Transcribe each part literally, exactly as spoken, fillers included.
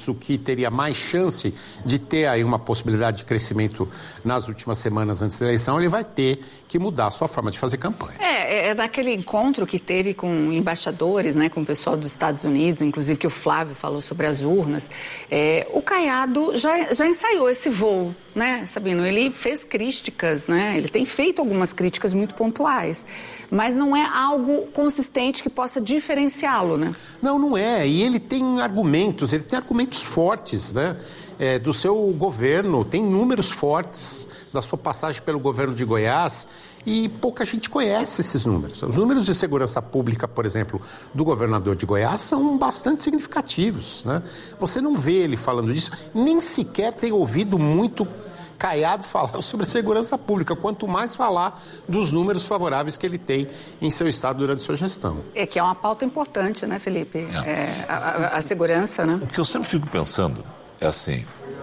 discurso que teria mais chance de ter aí uma possibilidade de crescimento nas últimas semanas antes da eleição, ele vai ter que mudar a sua forma de fazer campanha. É, é naquele encontro que teve com embaixadores, né, com o pessoal dos Estados Unidos, inclusive que o Flávio falou sobre as urnas, é, o Caiado já, já ensaiou esse voo, né, Sabino? Ele fez críticas, né, ele tem feito algumas críticas muito pontuais, mas não é algo consistente que possa diferenciá-lo, né? Não, não é. E ele tem argumentos, ele tem argumentos fortes, né? É, do seu governo, tem números fortes da sua passagem pelo governo de Goiás e pouca gente conhece esses números. Os números de segurança pública, por exemplo, do governador de Goiás são bastante significativos, né? Você não vê ele falando disso, nem sequer tem ouvido muito Caiado falar sobre segurança pública, quanto mais falar dos números favoráveis que ele tem em seu estado durante sua gestão. É que é uma pauta importante, né, Felipe? É. É, a, a, a segurança, né? O que eu sempre fico pensando é assim,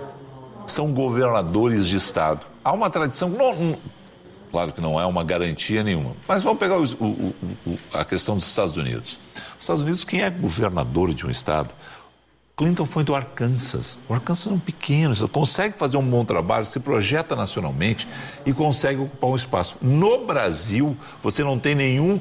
são governadores de estado. Há uma tradição, não, não, claro que não é uma garantia nenhuma, mas vamos pegar o, o, o, a questão dos Estados Unidos. Os Estados Unidos, quem é governador de um estado? Clinton foi do Arkansas. O Arkansas é um pequeno, consegue fazer um bom trabalho, se projeta nacionalmente e consegue ocupar um espaço. No Brasil, você não tem nenhum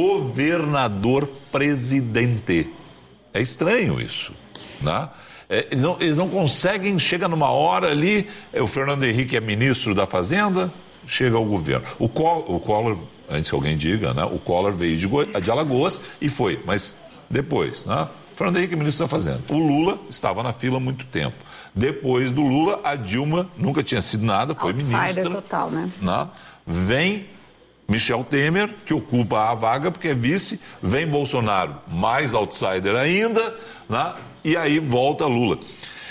governador presidente. É estranho isso, né? É, eles, não, eles não conseguem, chega numa hora ali, o Fernando Henrique é ministro da Fazenda, chega ao governo. O Collor, o Collor antes que alguém diga, né? O Collor veio de, Go... de Alagoas e foi, mas depois, né? Fernando Henrique, ministro da Fazenda. O Lula estava na fila há muito tempo. Depois do Lula, a Dilma nunca tinha sido nada, foi Outsider ministra. total, né? né? Vem Michel Temer, que ocupa a vaga porque é vice. Vem Bolsonaro, mais outsider ainda, né? E aí volta Lula.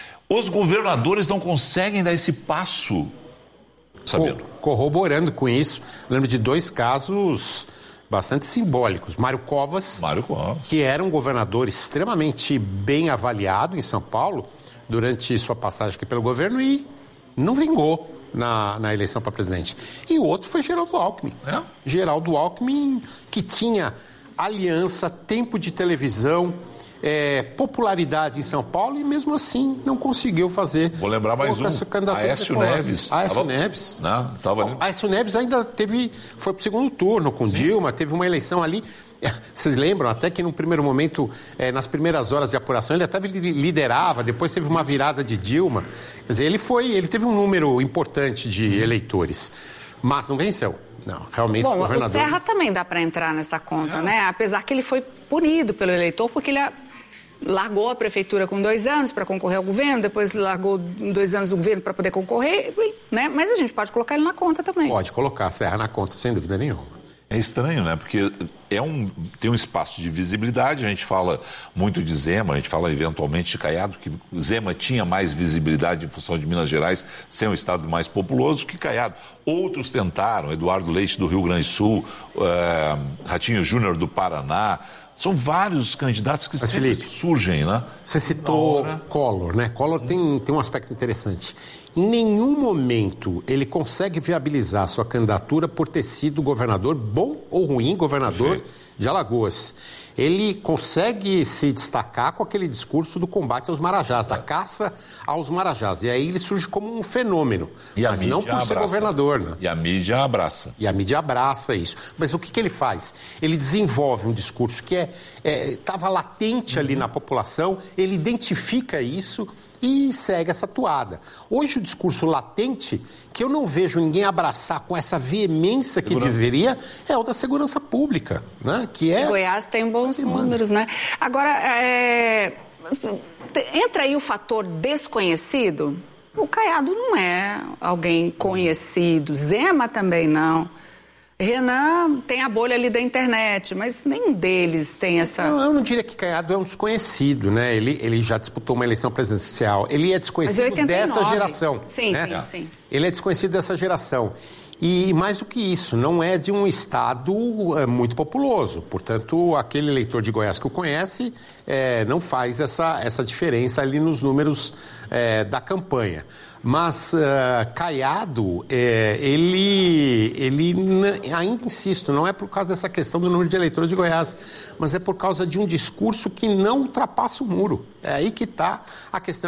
Os governadores não conseguem dar esse passo, sabendo? Corroborando com isso, lembro de dois casos bastante simbólicos. Mário Covas, Mário Covas, que era um governador extremamente bem avaliado em São Paulo durante sua passagem aqui pelo governo e não vingou na, na eleição para presidente. E o outro foi Geraldo Alckmin. É? Geraldo Alckmin, que tinha aliança, tempo de televisão, é, popularidade em São Paulo e mesmo assim não conseguiu fazer. Vou lembrar mais um, Aécio Neves. Aécio tava... Neves. Não, tava ali. Aécio Neves ainda teve, foi pro segundo turno com Sim. Dilma, teve uma eleição ali. Vocês lembram até que no primeiro momento, é, nas primeiras horas de apuração, ele até liderava, depois teve uma virada de Dilma. Quer dizer, ele foi, ele teve um número importante de eleitores, mas não venceu. Não, realmente Bom, os governadores... o Serra também dá para entrar nessa conta, é. né? Apesar que ele foi punido pelo eleitor, porque ele largou a prefeitura com dois anos para concorrer ao governo, depois largou dois anos do governo para poder concorrer, né? Mas a gente pode colocar ele na conta também. Pode colocar Serra na conta, sem dúvida nenhuma. É estranho, né? Porque é um, tem um espaço de visibilidade, a gente fala muito de Zema, a gente fala eventualmente de Caiado, que Zema tinha mais visibilidade em função de Minas Gerais ser um estado mais populoso que Caiado. Outros tentaram, Eduardo Leite do Rio Grande do Sul, uh, Ratinho Júnior do Paraná. São vários candidatos que Mas, sempre Felipe, surgem, né? Você citou hora... Collor, né? Collor tem, tem um aspecto interessante. Em nenhum momento ele consegue viabilizar sua candidatura por ter sido governador, bom ou ruim, governador Perfeito. de Alagoas. Ele consegue se destacar com aquele discurso do combate aos marajás, é. da caça aos marajás. E aí ele surge como um fenômeno, e mas não por abraça. ser governador, né? E a mídia abraça. E a mídia abraça isso. Mas o que, que ele faz? Ele desenvolve um discurso que é estava latente uhum. ali na população, ele identifica isso e segue essa toada. Hoje o discurso latente, que eu não vejo ninguém abraçar com essa veemência que segurança. deveria, é o da segurança pública, né? Que é... Goiás tem bons números, né? Agora, é... entra aí o fator desconhecido. O Caiado não é alguém conhecido, Zema também não. Renan tem a bolha ali da internet, mas nenhum deles tem essa... Eu, eu não diria que Caiado é um desconhecido, né? Ele, ele já disputou uma eleição presidencial. Ele é desconhecido dessa geração. Sim, né? sim, sim. Ele é desconhecido dessa geração. E mais do que isso, não é de um estado é, muito populoso. Portanto, aquele eleitor de Goiás que o conhece é, não faz essa, essa diferença ali nos números é, da campanha. Mas uh, Caiado, é, ele, ele, ainda insisto, não é por causa dessa questão do número de eleitores de Goiás, mas é por causa de um discurso que não ultrapassa o muro. É aí que está a questão.